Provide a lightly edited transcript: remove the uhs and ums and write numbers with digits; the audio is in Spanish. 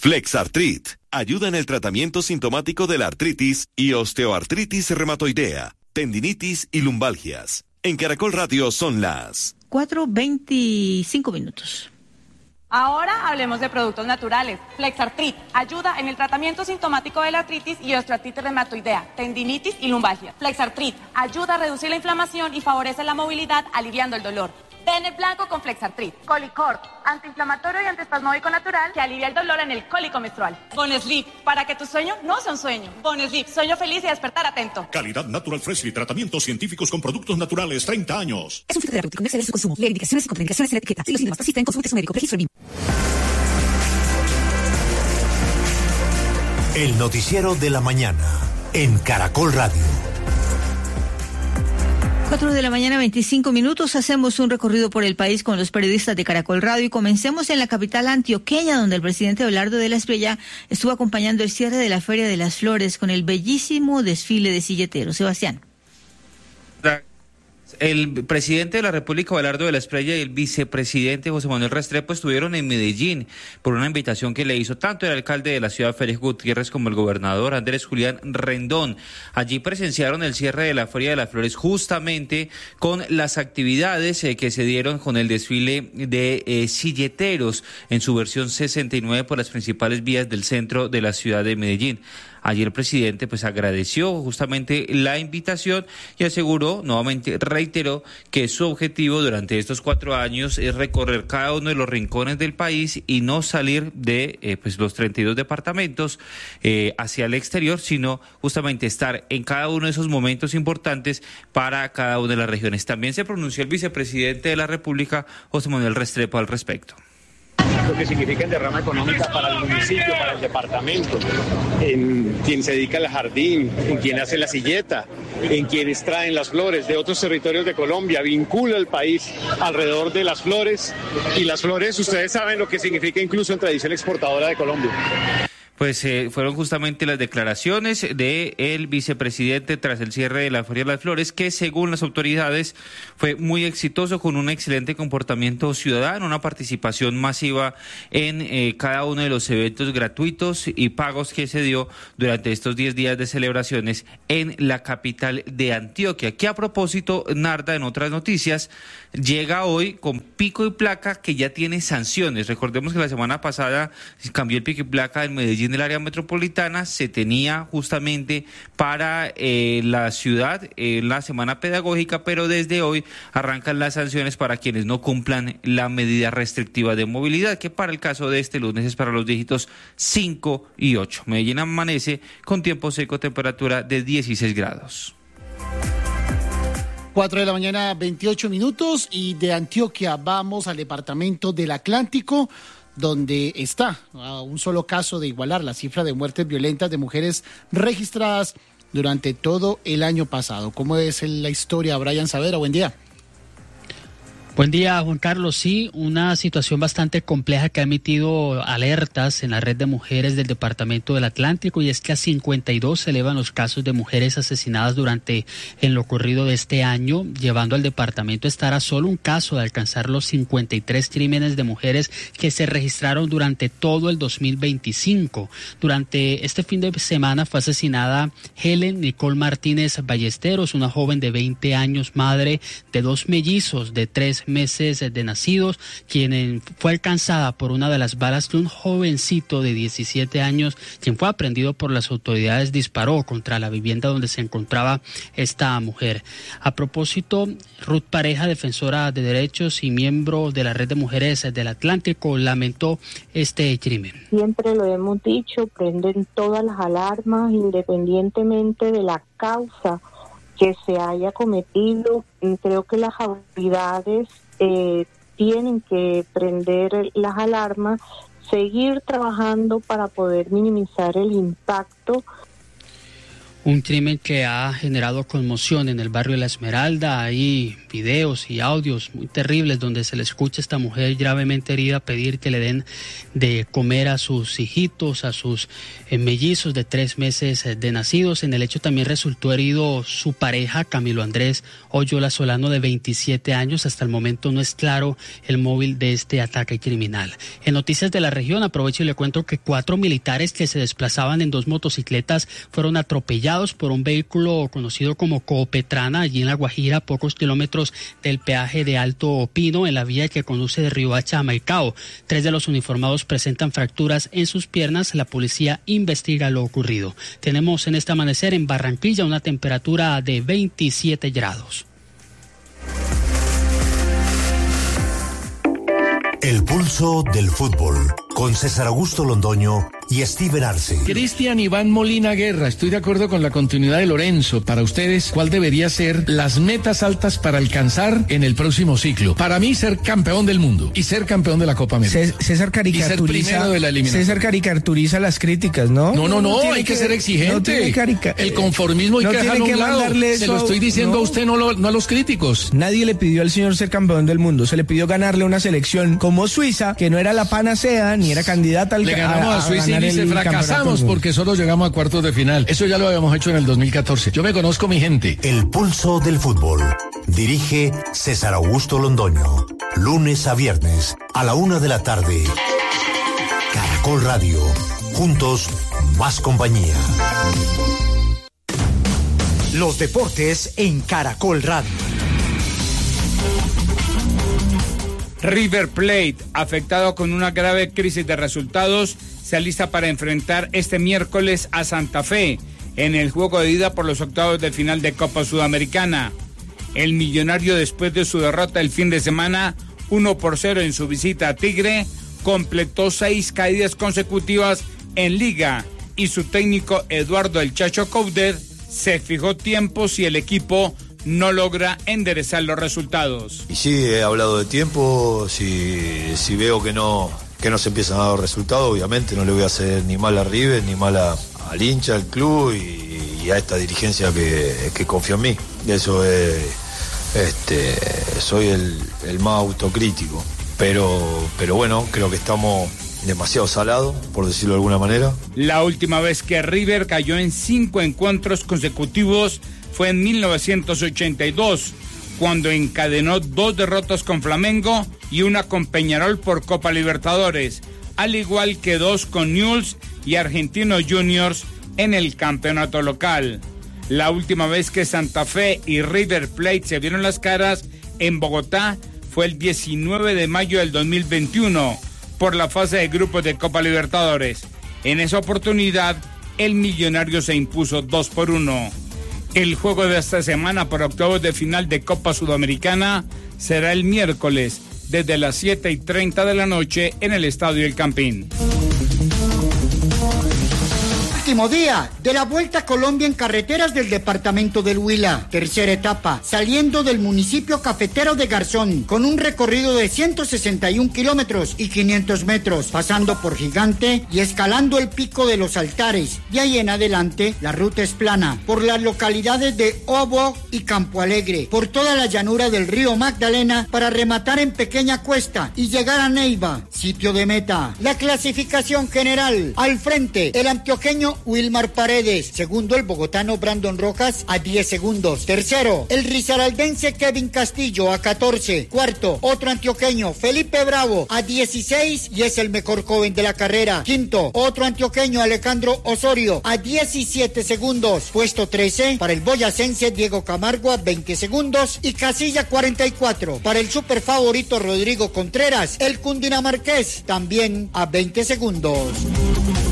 Flexartrit ayuda en el tratamiento sintomático de la artritis y osteoartritis reumatoidea, tendinitis y lumbalgias. En Caracol Radio son las 4:25. Ahora hablemos de productos naturales. Flexartrit ayuda en el tratamiento sintomático de la artritis y osteoartritis reumatoidea, tendinitis y lumbalgia. Flexartrit ayuda a reducir la inflamación y favorece la movilidad, aliviando el dolor. Tener blanco con Flexartrit. Colicort, antiinflamatorio y antiespasmódico natural que alivia el dolor en el cólico menstrual. Bonesleep, para que tu sueño no sea un sueño. Bonesleep, sueño feliz y despertar atento. Calidad Natural Freshly, tratamientos científicos con productos naturales, 30 años. Es un fitoterapéutico, no excede su consumo. Lee indicaciones y contraindicaciones en la etiqueta. Si los síntomas persisten, consulte a su médico. Registro BIM. El noticiero de la mañana en Caracol Radio. 4:25 a.m. Hacemos un recorrido por el país con los periodistas de Caracol Radio y comencemos en la capital antioqueña, donde el presidente Abelardo de la Espriella estuvo acompañando el cierre de la Feria de las Flores con el bellísimo desfile de silleteros. Sebastián. El presidente de la República, Abelardo de la Espriella, y el vicepresidente José Manuel Restrepo estuvieron en Medellín por una invitación que le hizo tanto el alcalde de la ciudad, Félix Gutiérrez, como el gobernador Andrés Julián Rendón. Allí presenciaron el cierre de la Feria de las Flores justamente con las actividades que se dieron con el desfile de silleteros en su versión 69 por las principales vías del centro de la ciudad de Medellín. Allí el presidente agradeció justamente la invitación y aseguró, nuevamente reiteró, que su objetivo durante estos 4 años es recorrer cada uno de los rincones del país y no salir de los 32 departamentos hacia el exterior, sino justamente estar en cada uno de esos momentos importantes para cada una de las regiones. También se pronunció el vicepresidente de la República, José Manuel Restrepo, al respecto. Lo que significa en derrama económica para el municipio, para el departamento, en quien se dedica al jardín, en quien hace la silleta, en quienes traen las flores de otros territorios de Colombia, vincula al país alrededor de las flores, y las flores, ustedes saben lo que significa incluso en tradición exportadora de Colombia. Fueron justamente las declaraciones del vicepresidente tras el cierre de la Feria de las Flores, que según las autoridades fue muy exitoso, con un excelente comportamiento ciudadano, una participación masiva en cada uno de los eventos gratuitos y pagos que se dio durante estos 10 días de celebraciones en la capital de Antioquia, que a propósito, Narda, en otras noticias, llega hoy con pico y placa que ya tiene sanciones. Recordemos que la semana pasada cambió el pico y placa en Medellín del área metropolitana, se tenía justamente para la ciudad la semana pedagógica, pero desde hoy arrancan las sanciones para quienes no cumplan la medida restrictiva de movilidad, que para el caso de este lunes es para los dígitos 5 y 8. Medellín amanece con tiempo seco, temperatura de 16 grados. 4:28 a.m. y de Antioquia vamos al departamento del Atlántico, donde está a un solo caso de igualar la cifra de muertes violentas de mujeres registradas durante todo el año pasado. ¿Cómo es la historia, Brian Saavedra? Buen día. Buen día, Juan Carlos. Sí, una situación bastante compleja que ha emitido alertas en la red de mujeres del Departamento del Atlántico, y es que a 52 se elevan los casos de mujeres asesinadas durante lo ocurrido de este año, llevando al departamento a estar a solo un caso de alcanzar los 53 crímenes de mujeres que se registraron durante todo el 2025. Durante este fin de semana fue asesinada Helen Nicole Martínez Ballesteros, una joven de 20 años, madre de 2 mellizos de 3 meses de nacidos, quien fue alcanzada por una de las balas que un jovencito de 17 años, quien fue aprehendido por las autoridades, disparó contra la vivienda donde se encontraba esta mujer. A propósito, Ruth Pareja, defensora de derechos y miembro de la Red de Mujeres del Atlántico, lamentó este crimen. Siempre lo hemos dicho, prenden todas las alarmas independientemente de la causa que se haya cometido. Creo que las autoridades tienen que prender las alarmas, seguir trabajando para poder minimizar el impacto. Un crimen que ha generado conmoción en el barrio de La Esmeralda. Hay videos y audios muy terribles donde se le escucha a esta mujer gravemente herida pedir que le den de comer a sus hijitos, a sus mellizos de 3 meses de nacidos. En el hecho también resultó herido su pareja, Camilo Andrés Oyola Solano, de 27 años. Hasta el momento no es claro el móvil de este ataque criminal. En noticias de la región, aprovecho y le cuento que 4 militares que se desplazaban en 2 motocicletas fueron atropellados por un vehículo conocido como Copetrana, allí en La Guajira, a pocos kilómetros del peaje de Alto Pino, en la vía que conduce de Riohacha a Maicao. 3 de los uniformados presentan fracturas en sus piernas. La policía investiga lo ocurrido. Tenemos en este amanecer en Barranquilla una temperatura de 27 grados. El pulso del fútbol, con César Augusto Londoño y Steven Arce. Cristian Iván Molina Guerra, estoy de acuerdo con la continuidad de Lorenzo. Para ustedes, ¿cuál debería ser las metas altas para alcanzar en el próximo ciclo? Para mí, ser campeón del mundo y ser campeón de la Copa América. César caricaturiza, y ser primero de la eliminación. César caricaturiza las críticas, ¿no? No, hay que ser exigente. El conformismo hay que dejarlo a un lado. Se lo estoy diciendo a usted, no a los críticos. Nadie le pidió al señor ser campeón del mundo. Se le pidió ganarle una selección como Suiza, que no era la panacea ni era candidata al Le ganamos a Suiza y dice, fracasamos porque solo llegamos a cuartos de final. Eso ya lo habíamos hecho en el 2014. Yo me conozco mi gente. El pulso del fútbol. Dirige César Augusto Londoño. Lunes a viernes a la 1 de la tarde. Caracol Radio. Juntos, más compañía. Los deportes en Caracol Radio. River Plate, afectado con una grave crisis de resultados, se alista para enfrentar este miércoles a Santa Fe en el juego de ida por los octavos de final de Copa Sudamericana. El millonario, después de su derrota el fin de semana 1-0 en su visita a Tigre, completó 6 caídas consecutivas en Liga y su técnico Eduardo El Chacho Coudet se fijó tiempo si el equipo no logra enderezar los resultados. Y sí, he hablado de tiempo, si veo que no se empiezan a dar resultados, obviamente no le voy a hacer ni mal a River, ni mal al hincha, al club y a esta dirigencia que confía en mí. Eso es, soy el más autocrítico, pero bueno, creo que estamos demasiado salados, por decirlo de alguna manera. La última vez que River cayó en 5 encuentros consecutivos fue en 1982, cuando encadenó 2 derrotas con Flamengo y una con Peñarol por Copa Libertadores, al igual que 2 con Newell's y Argentinos Juniors en el campeonato local. La última vez que Santa Fe y River Plate se vieron las caras en Bogotá fue el 19 de mayo del 2021, por la fase de grupos de Copa Libertadores. En esa oportunidad, el millonario se impuso 2-1. El juego de esta semana por octavos de final de Copa Sudamericana será el miércoles desde las 7:30 de la noche en el Estadio El Campín. Último día de la Vuelta a Colombia en carreteras del departamento del Huila. Tercera etapa, saliendo del municipio cafetero de Garzón, con un recorrido de 161 kilómetros y 500 metros, pasando por Gigante y escalando el Pico de los Altares. De ahí en adelante, la ruta es plana, por las localidades de Obo y Campo Alegre, por toda la llanura del río Magdalena, para rematar en Pequeña Cuesta y llegar a Neiva, sitio de meta. La clasificación general, al frente, el antioqueño Wilmar Paredes. Segundo, el bogotano Brandon Rojas a 10 segundos. Tercero, el risaraldense Kevin Castillo a 14. Cuarto, otro antioqueño, Felipe Bravo a 16 y es el mejor joven de la carrera. Quinto, otro antioqueño, Alejandro Osorio a 17 segundos. Puesto 13 para el boyacense Diego Camargo a 20 segundos y casilla 44 para el super favorito Rodrigo Contreras, el cundinamarqués, también a 20 segundos.